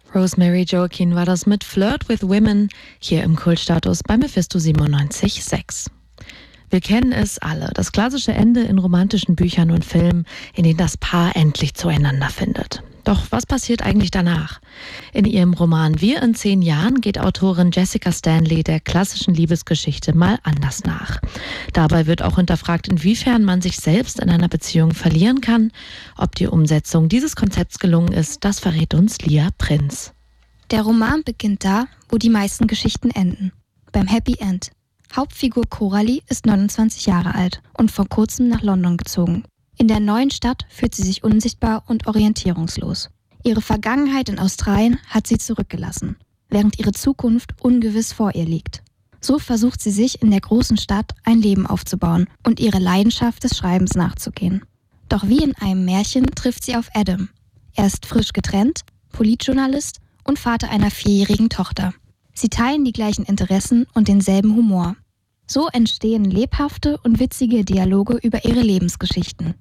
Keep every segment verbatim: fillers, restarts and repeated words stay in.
Rosemary Joaquin war das mit Flirt with Women hier im Kultstatus bei Mephisto siebenundneunzig Komma sechs. Wir kennen es alle, das klassische Ende in romantischen Büchern und Filmen, in denen das Paar endlich zueinander findet. Doch was passiert eigentlich danach? In ihrem Roman Wir in zehn Jahren geht Autorin Jessica Stanley der klassischen Liebesgeschichte mal anders nach. Dabei wird auch hinterfragt, inwiefern man sich selbst in einer Beziehung verlieren kann. Ob die Umsetzung dieses Konzepts gelungen ist, das verrät uns Lia Prinz. Der Roman beginnt da, wo die meisten Geschichten enden. Beim Happy End. Hauptfigur Coralie ist neunundzwanzig Jahre alt und vor kurzem nach London gezogen. In der neuen Stadt fühlt sie sich unsichtbar und orientierungslos. Ihre Vergangenheit in Australien hat sie zurückgelassen, während ihre Zukunft ungewiss vor ihr liegt. So versucht sie sich in der großen Stadt ein Leben aufzubauen und ihre Leidenschaft des Schreibens nachzugehen. Doch wie in einem Märchen trifft sie auf Adam. Er ist frisch getrennt, Politjournalist und Vater einer vierjährigen Tochter. Sie teilen die gleichen Interessen und denselben Humor. So entstehen lebhafte und witzige Dialoge über ihre Lebensgeschichten.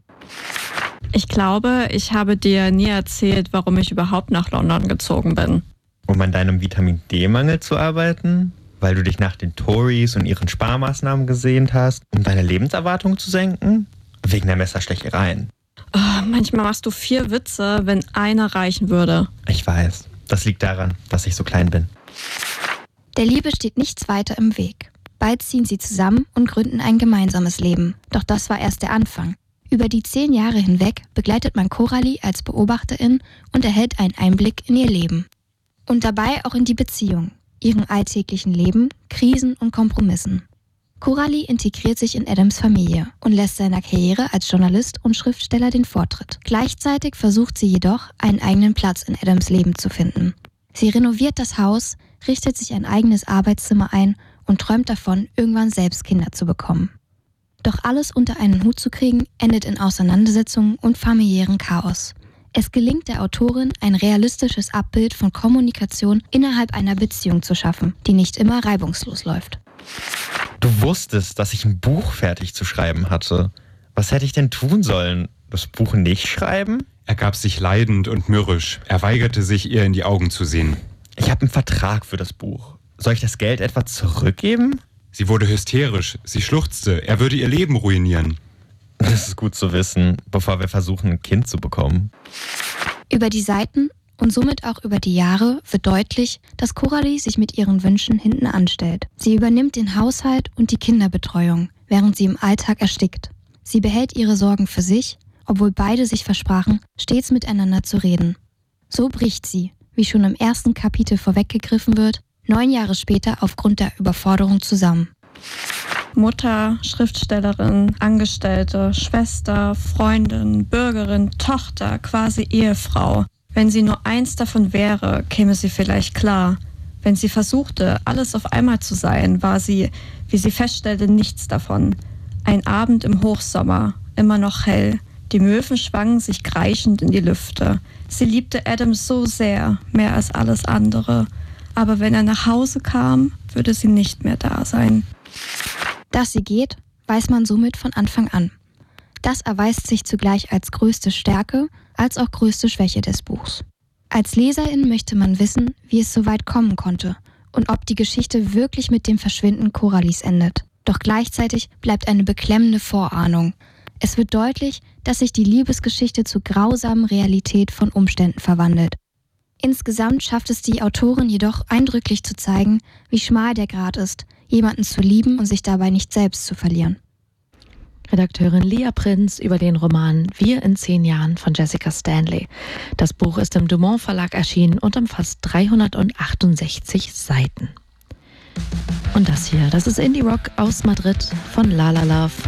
Ich glaube, ich habe dir nie erzählt, warum ich überhaupt nach London gezogen bin. Um an deinem Vitamin-D-Mangel zu arbeiten? Weil du dich nach den Tories und ihren Sparmaßnahmen gesehnt hast, um deine Lebenserwartung zu senken? Wegen der Messerstechereien. Oh, manchmal machst du vier Witze, wenn einer reichen würde. Ich weiß. Das liegt daran, dass ich so klein bin. Der Liebe steht nichts weiter im Weg. Bald ziehen sie zusammen und gründen ein gemeinsames Leben. Doch das war erst der Anfang. Über die zehn Jahre hinweg begleitet man Coralie als Beobachterin und erhält einen Einblick in ihr Leben. Und dabei auch in die Beziehung, ihrem alltäglichen Leben, Krisen und Kompromissen. Coralie integriert sich in Adams Familie und lässt seiner Karriere als Journalist und Schriftsteller den Vortritt. Gleichzeitig versucht sie jedoch, einen eigenen Platz in Adams Leben zu finden. Sie renoviert das Haus, richtet sich ein eigenes Arbeitszimmer ein und träumt davon, irgendwann selbst Kinder zu bekommen. Doch alles unter einen Hut zu kriegen, endet in Auseinandersetzungen und familiären Chaos. Es gelingt der Autorin, ein realistisches Abbild von Kommunikation innerhalb einer Beziehung zu schaffen, die nicht immer reibungslos läuft. Du wusstest, dass ich ein Buch fertig zu schreiben hatte. Was hätte ich denn tun sollen? Das Buch nicht schreiben? Er gab sich leidend und mürrisch. Er weigerte sich, ihr in die Augen zu sehen. Ich habe einen Vertrag für das Buch. Soll ich das Geld etwa zurückgeben? Sie wurde hysterisch. Sie schluchzte. Er würde ihr Leben ruinieren. Das ist gut zu wissen, bevor wir versuchen, ein Kind zu bekommen. Über die Seiten und somit auch über die Jahre wird deutlich, dass Coralie sich mit ihren Wünschen hinten anstellt. Sie übernimmt den Haushalt und die Kinderbetreuung, während sie im Alltag erstickt. Sie behält ihre Sorgen für sich, obwohl beide sich versprachen, stets miteinander zu reden. So bricht sie, wie schon im ersten Kapitel vorweggegriffen wird, neun Jahre später aufgrund der Überforderung zusammen. Mutter, Schriftstellerin, Angestellte, Schwester, Freundin, Bürgerin, Tochter, quasi Ehefrau. Wenn sie nur eins davon wäre, käme sie vielleicht klar. Wenn sie versuchte, alles auf einmal zu sein, war sie, wie sie feststellte, nichts davon. Ein Abend im Hochsommer, immer noch hell. Die Möwen schwangen sich kreischend in die Lüfte. Sie liebte Adam so sehr, mehr als alles andere. Aber wenn er nach Hause kam, würde sie nicht mehr da sein. Dass sie geht, weiß man somit von Anfang an. Das erweist sich zugleich als größte Stärke, als auch größte Schwäche des Buchs. Als Leserin möchte man wissen, wie es so weit kommen konnte und ob die Geschichte wirklich mit dem Verschwinden Coralies endet. Doch gleichzeitig bleibt eine beklemmende Vorahnung. Es wird deutlich, dass sich die Liebesgeschichte zur grausamen Realität von Umständen verwandelt. Insgesamt schafft es die Autorin jedoch eindrücklich zu zeigen, wie schmal der Grat ist, jemanden zu lieben und sich dabei nicht selbst zu verlieren. Redakteurin Lia Prinz über den Roman Wir in zehn Jahren von Jessica Stanley. Das Buch ist im Dumont Verlag erschienen und umfasst dreihundertachtundsechzig Seiten. Und das hier, das ist Indie Rock aus Madrid von La La Love.